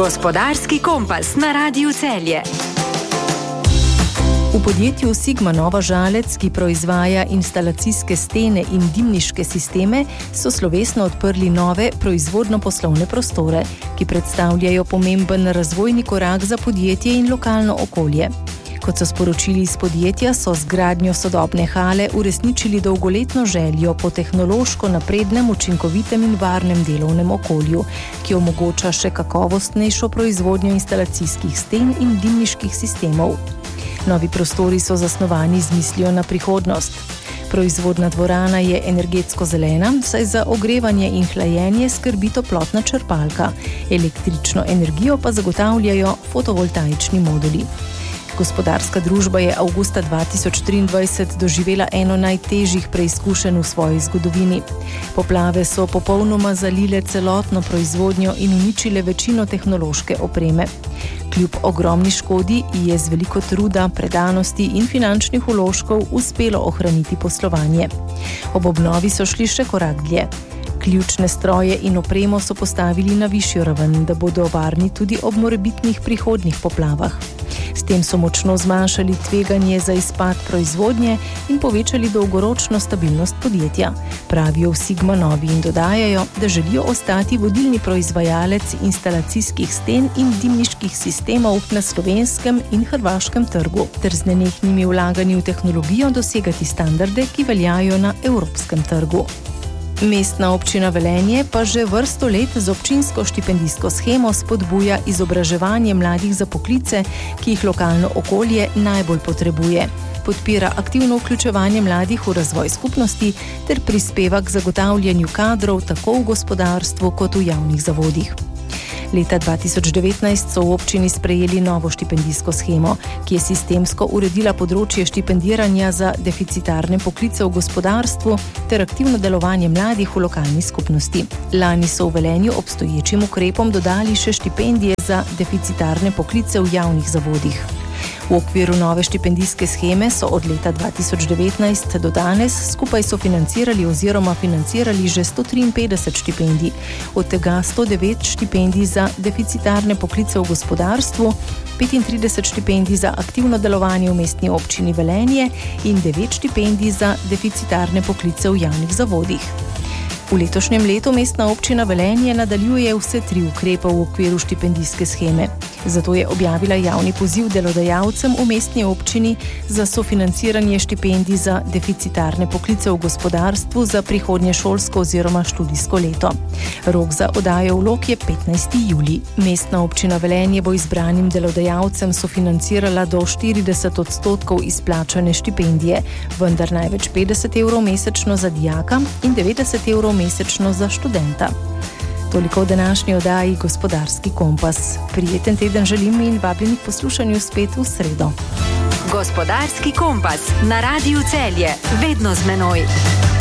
Gospodarski kompas na Radiu Celje. V podjetju Sigma Nova Žalec, ki proizvaja instalacijske stene in dimniške sisteme, so slovesno odprli nove proizvodno-poslovne prostore, ki predstavljajo pomemben razvojni korak za podjetje in lokalno okolje. Kot so sporočili iz podjetja, so z gradnjo sodobne hale uresničili dolgoletno željo po tehnološko naprednem, učinkovitem in varnem delovnem okolju, ki omogoča še kakovostnejšo proizvodnjo instalacijskih sten in dimniških sistemov. Novi prostori so zasnovani z mislijo na prihodnost. Proizvodna dvorana je energetsko zelena, saj za ogrevanje in hlajenje skrbi toplotna črpalka. Električno energijo pa zagotavljajo fotovoltaični moduli. Gospodarska družba je avgusta 2023 doživela eno najtežjih preizkušenj v svoji zgodovini. Poplave so popolnoma zalile celotno proizvodnjo in uničile večino tehnološke opreme. Kljub ogromni škodi je z veliko truda, predanosti in finančnih vložkov uspelo ohraniti poslovanje. Ob obnovi so šli še korak dlje. Ključne stroje in opremo so postavili na višjo raven, da bodo varni tudi ob morebitnih prihodnjih poplavah. S tem so močno zmanjšali tveganje za izpad proizvodnje in povečali dolgoročno stabilnost podjetja, pravijo v Sigma Novi in dodajajo, da želijo ostati vodilni proizvajalec instalacijskih sten in dimniških sistemov na slovenskem in hrvaškem trgu, ter z nenehnimi vlaganji v tehnologijo dosegati standarde, ki veljajo na evropskem trgu. Mestna občina Velenje pa že vrsto let z občinsko štipendijsko shemo spodbuja izobraževanje mladih za poklice, ki jih lokalno okolje najbolj potrebuje. Podpira aktivno vključevanje mladih v razvoj skupnosti ter prispeva k zagotavljanju kadrov tako v gospodarstvu kot v javnih zavodih. Leta 2019 so v občini sprejeli novo štipendijsko shemo, ki je sistemsko uredila področje štipendiranja za deficitarne poklice v gospodarstvu ter aktivno delovanje mladih v lokalni skupnosti. Lani so v Velenju obstoječim ukrepom dodali še štipendije za deficitarne poklice v javnih zavodih. V okviru nove štipendijske sheme so od leta 2019 do danes skupaj sofinancirali oziroma financirali že 153 štipendij, od tega 109 štipendij za deficitarne poklice v gospodarstvu, 35 štipendij za aktivno delovanje v mestni občini Velenje in 9 štipendij za deficitarne poklice v javnih zavodih. V letošnjem letu mestna občina Velenje nadaljuje vse 3 ukrepe v okviru štipendijske sheme. Zato je objavila javni poziv delodajalcem v mestni občini za sofinanciranje štipendij za deficitarne poklice v gospodarstvu za prihodnje šolsko oziroma študijsko leto. Rok za oddajo vlog je 15. julij. Mestna občina Velenje bo izbranim delodajalcem sofinancirala do 40% izplačane štipendije, vendar največ 50 evrov mesečno za dijaka in 90 evrov mesečno za študenta. Toliko v današnji oddaji Gospodarski kompas. Prijeten teden želim in vabljeni k poslušanju spet v sredo. Gospodarski kompas na Radiu Celje. Vedno z menoj.